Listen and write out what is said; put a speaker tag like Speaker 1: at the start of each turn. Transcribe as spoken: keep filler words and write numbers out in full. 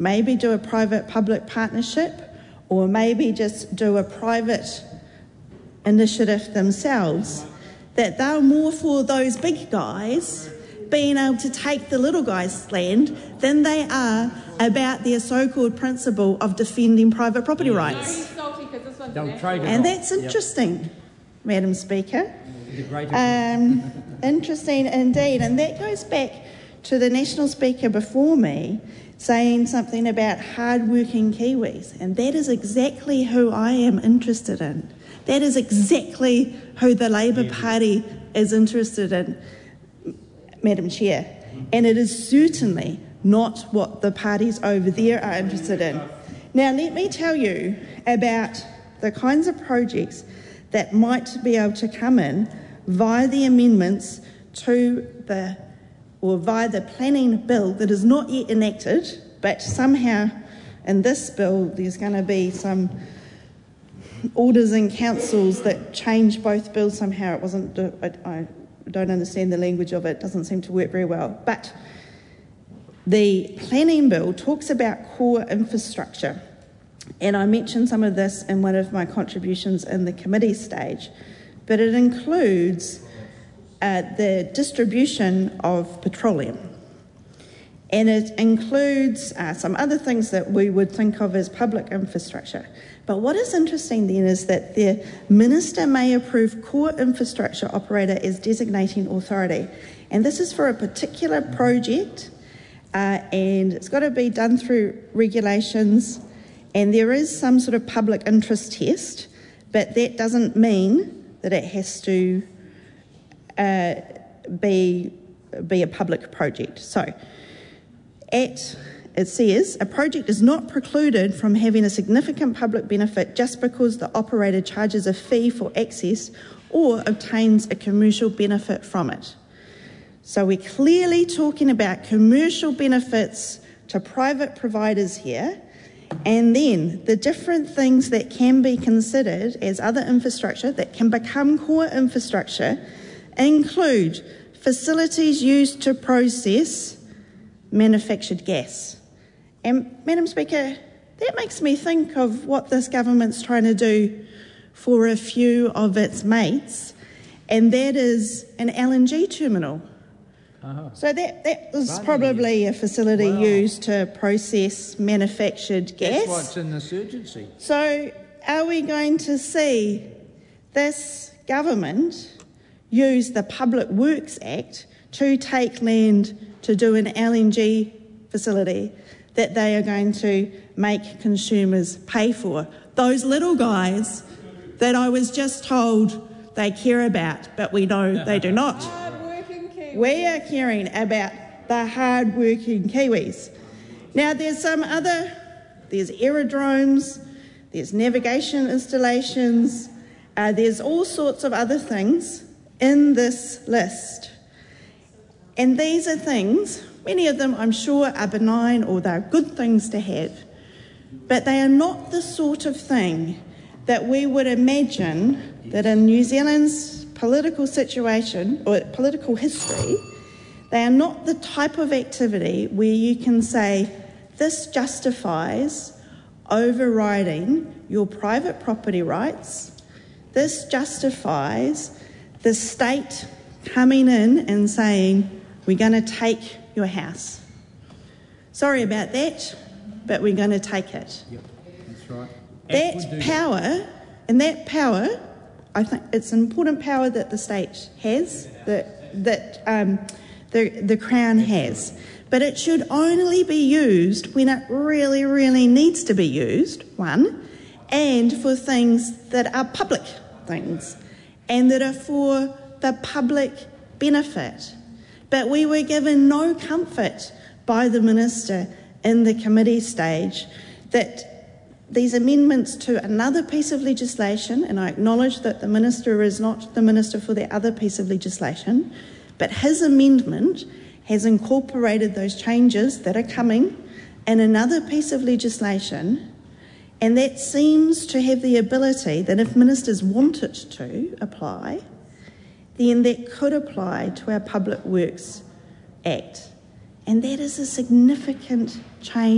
Speaker 1: maybe do a private-public partnership, or maybe just do a private initiative themselves, that they're more for those big guys being able to take the little guys' land than they are about their so-called principle of defending private property rights. And that's interesting, yep. Madam Speaker. Um, interesting indeed. And that goes back to the National Speaker before me saying something about hard-working Kiwis. And that is exactly who I am interested in. That is exactly who the Labour Party is interested in, Madam Chair. And it is certainly not what the parties over there are interested in. Now, let me tell you about the kinds of projects that might be able to come in via the amendments to the, or via the planning bill that is not yet enacted, but somehow in this bill there's going to be some orders in councils that change both bills somehow. It wasn't, I, I don't understand the language of it, it doesn't seem to work very well. But the planning bill talks about core infrastructure. And I mentioned some of this in one of my contributions in the committee stage, but it includes uh, the distribution of petroleum. And it includes uh, some other things that we would think of as public infrastructure. But what is interesting then is that the Minister may approve core infrastructure operator as designating authority. And this is for a particular project, uh, and it's got to be done through regulations. And there is some sort of public interest test, but that doesn't mean that it has to uh, be, be a public project. So, at, it says, a project is not precluded from having a significant public benefit just because the operator charges a fee for access or obtains a commercial benefit from it. So we're clearly talking about commercial benefits to private providers here. And then the different things that can be considered as other infrastructure that can become core infrastructure include facilities used to process manufactured gas. And Madam Speaker, that makes me think of what this government's trying to do for a few of its mates, and that is an L N G terminal. Uh-huh. So that, that was Funny. probably a facility wow. used to process manufactured gas.
Speaker 2: That's what's in this urgency.
Speaker 1: So are we going to see this government use the Public Works Act to take land to do an L N G facility that they are going to make consumers pay for? Those little guys that I was just told they care about, but we know they do not. We are caring about the hard-working Kiwis. Now, there's some other, there's aerodromes, there's navigation installations, uh, there's all sorts of other things in this list. And these are things, many of them I'm sure are benign or they're good things to have, but they are not the sort of thing that we would imagine that in New Zealand's political situation or political history, they are not the type of activity where you can say this justifies overriding your private property rights, this justifies the state coming in and saying we're going to take your house. Sorry about that, but we're going to take it.
Speaker 2: Yep, that's right.
Speaker 1: That power, and that power, I think it's an important power that the state has, that that um, the the Crown has, but it should only be used when it really, really needs to be used. One, and for things that are public things, and that are for the public benefit. But we were given no comfort by the Minister in the committee stage that these amendments to another piece of legislation, and I acknowledge that the Minister is not the Minister for the other piece of legislation, but his amendment has incorporated those changes that are coming in another piece of legislation, and that seems to have the ability that if ministers want it to apply, then that could apply to our Public Works Act. And that is a significant change.